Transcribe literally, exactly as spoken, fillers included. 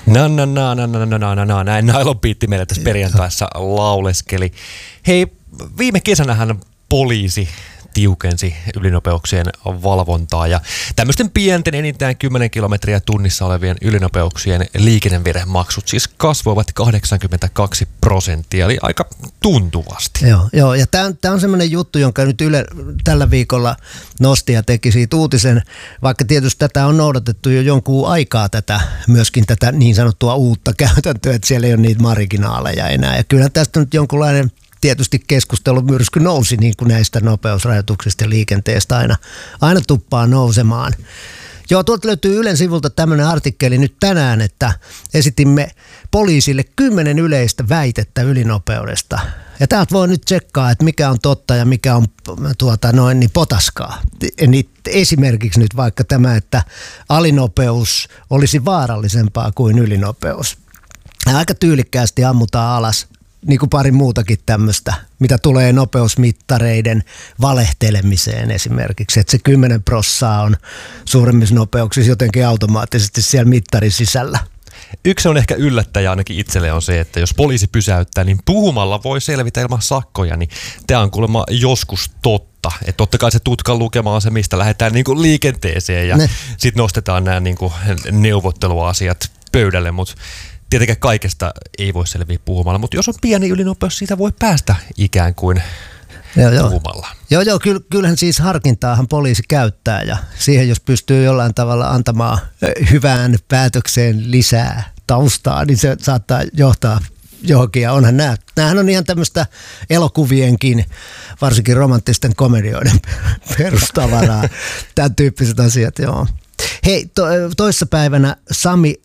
No, no, no, no, no, no, no, no, näin Nailon Beat meille tässä perjantaissa lauleskeli. Hei, viime kesänähän poliisi tiukensi ylinopeuksien valvontaa ja tämmöisten pienten enintään kymmenen kilometriä tunnissa olevien ylinopeuksien liikennevirhemaksut siis kasvoivat kahdeksankymmentäkaksi prosenttia, eli aika tuntuvasti. Joo, joo. Ja tämä on, on semmoinen juttu, jonka nyt Yle tällä viikolla nosti ja teki siitä uutisen, vaikka tietysti tätä on noudatettu jo jonkun aikaa tätä, myöskin tätä niin sanottua uutta käytäntöä, että siellä ei ole niitä marginaaleja enää. Ja kyllä tästä nyt jonkunlainen tietysti keskustelumyrsky nousi niin kuin näistä nopeusrajoituksista ja liikenteestä aina, aina tuppaa nousemaan. Joo, tuolta löytyy Ylen sivulta tämmöinen artikkeli nyt tänään, että esitimme poliisille kymmenen yleistä väitettä ylinopeudesta. Ja täältä voi nyt tsekkaa, että mikä on totta ja mikä on tuota, noin niin potaskaa. Niin esimerkiksi nyt vaikka tämä, että alinopeus olisi vaarallisempaa kuin ylinopeus. Ja aika tyylikkäästi ammutaan alas. Niin kuin pari muutakin tämmöistä, mitä tulee nopeusmittareiden valehtelemiseen esimerkiksi. Että se kymmenen prossaa on suuremmissa nopeuksissa jotenkin automaattisesti siellä mittarin sisällä. Yksi on ehkä yllättäjä ainakin itselle on se, että jos poliisi pysäyttää, niin puhumalla voi selvitä ilman sakkoja. Niin tämä on kuulemma joskus totta. Että totta kai se tutkan lukema on se, mistä lähdetään niinku liikenteeseen ja sitten nostetaan nämä niinku neuvotteluasiat pöydälle, mutta tietenkään kaikesta ei voi selviä puhumalla, mutta jos on pieni ylinopeus, siitä voi päästä ikään kuin joo, puhumalla. Joo, joo, kyllähän siis harkintaahan poliisi käyttää ja siihen jos pystyy jollain tavalla antamaan hyvään päätökseen lisää taustaa, niin se saattaa johtaa johonkin. Ja onhan nämä, nämähän on ihan tämmöistä elokuvienkin, varsinkin romanttisten komedioiden perustavaraa, tämän tyyppiset asiat, joo. Hei, to, toissapäivänä Sami